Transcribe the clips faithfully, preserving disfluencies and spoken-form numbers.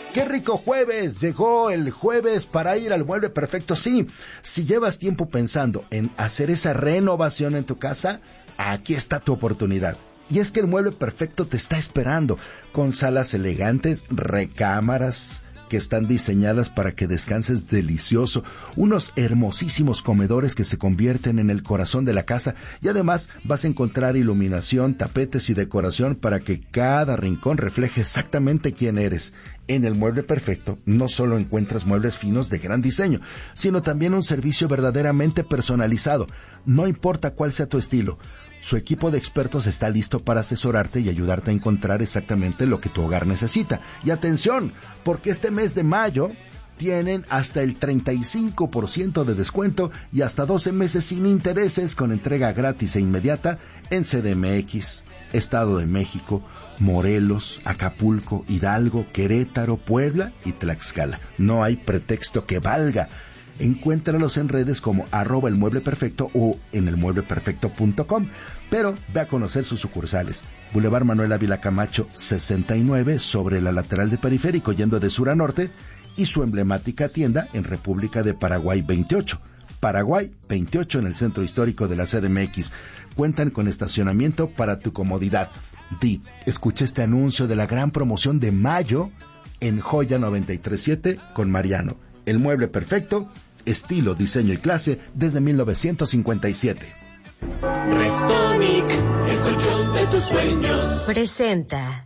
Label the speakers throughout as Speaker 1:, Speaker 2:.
Speaker 1: ¡Qué rico jueves! Llegó el jueves para ir al Mueble Perfecto. Sí, si llevas tiempo pensando en hacer esa renovación en tu casa, aquí está tu oportunidad. Y es que el Mueble Perfecto te está esperando, con salas elegantes, recámaras que están diseñadas para que descanses delicioso, unos hermosísimos comedores que se convierten en el corazón de la casa, y además vas a encontrar iluminación, tapetes y decoración para que cada rincón refleje exactamente quién eres. En el Mueble Perfecto no solo encuentras muebles finos de gran diseño, sino también un servicio verdaderamente personalizado. No importa cuál sea tu estilo, su equipo de expertos está listo para asesorarte y ayudarte a encontrar exactamente lo que tu hogar necesita. Y atención, porque este mes de mayo tienen hasta el treinta y cinco por ciento de descuento y hasta doce meses sin intereses con entrega gratis e inmediata en C D M X, Estado de México, Morelos, Acapulco, Hidalgo, Querétaro, Puebla y Tlaxcala. No hay pretexto que valga. Encuéntralos en redes como arroba el mueble perfecto o en el mueble perfecto punto com, pero ve a conocer sus sucursales. Boulevard Manuel Ávila Camacho sesenta y nueve sobre la lateral de Periférico yendo de sur a norte, y su emblemática tienda en República de Paraguay veintiocho. Paraguay veintiocho en el centro histórico de la C D M X. Cuentan con estacionamiento para tu comodidad. Di, escucha este anuncio de la gran promoción de mayo en Joya noventa y tres punto siete con Mariano. El Mueble Perfecto, estilo, diseño y clase desde mil novecientos cincuenta y siete.
Speaker 2: Restonic, el colchón de tus sueños.
Speaker 3: Presenta.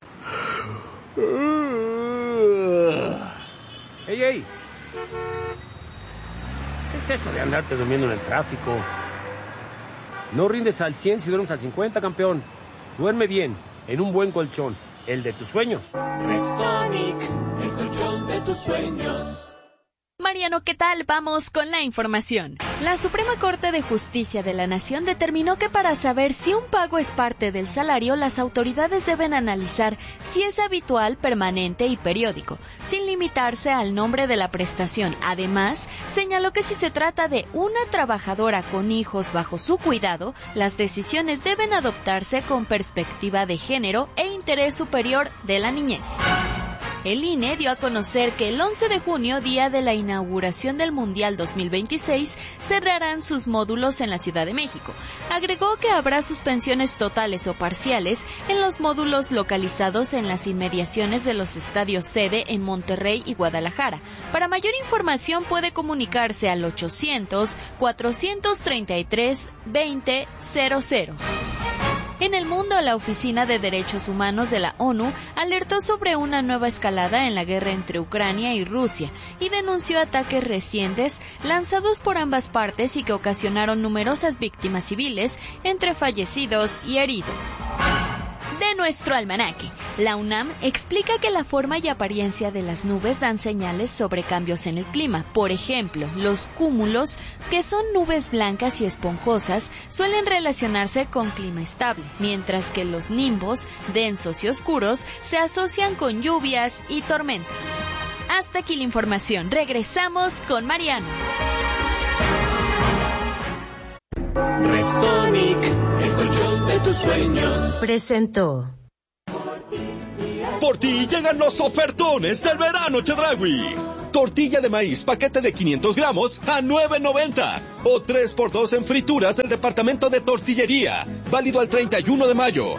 Speaker 4: ¡Ey, ey! ¿Qué es eso de andarte durmiendo en el tráfico? No rindes al cien si duermes al cincuenta, campeón. Duerme bien, en un buen colchón, el de tus sueños.
Speaker 2: Restonic, el colchón de tus sueños.
Speaker 5: Mariano, ¿qué tal? Vamos con la información. La Suprema Corte de Justicia de la Nación determinó que para saber si un pago es parte del salario, las autoridades deben analizar si es habitual, permanente y periódico, sin limitarse al nombre de la prestación. Además, señaló que si se trata de una trabajadora con hijos bajo su cuidado, las decisiones deben adoptarse con perspectiva de género e interés superior de la niñez. El I N E dio a conocer que el once de junio, día de la inauguración del Mundial dos mil veintiséis, cerrarán sus módulos en la Ciudad de México. Agregó que habrá suspensiones totales o parciales en los módulos localizados en las inmediaciones de los estadios sede en Monterrey y Guadalajara. Para mayor información puede comunicarse al ochocientos, cuatrocientos treinta y tres, veinte cero cero. En el mundo, la Oficina de Derechos Humanos de la ONU alertó sobre una nueva escalada en la guerra entre Ucrania y Rusia y denunció ataques recientes lanzados por ambas partes y que ocasionaron numerosas víctimas civiles, entre fallecidos y heridos. De nuestro almanaque, la UNAM explica que la forma y apariencia de las nubes dan señales sobre cambios en el clima. Por ejemplo, los cúmulos, que son nubes blancas y esponjosas, suelen relacionarse con clima estable, mientras que los nimbos, densos y oscuros, se asocian con lluvias y tormentas. Hasta aquí la información. Regresamos con Mariano.
Speaker 2: Restonic, el colchón de tus sueños.
Speaker 3: Presentó.
Speaker 6: Por ti llegan los ofertones del verano Chedraui. Tortilla de maíz, paquete de quinientos gramos a nueve noventa. O tres por dos en frituras del departamento de tortillería. Válido al treinta y uno de mayo.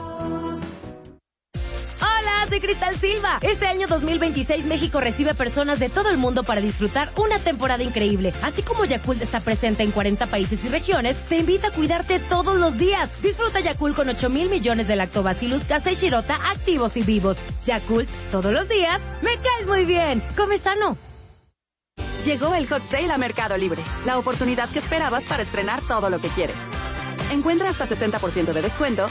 Speaker 7: Soy Cristal Silva. Este año dos mil veintiséis México recibe personas de todo el mundo para disfrutar una temporada increíble. Así como Yakult está presente en cuarenta países y regiones, te invita a cuidarte todos los días. Disfruta Yakult con ocho mil millones de Lactobacillus casei shirota activos y vivos. Yakult, todos los días, me caes muy bien. Come sano.
Speaker 8: Llegó el Hot Sale a Mercado Libre. La oportunidad que esperabas para estrenar todo lo que quieres. Encuentra hasta setenta por ciento de descuento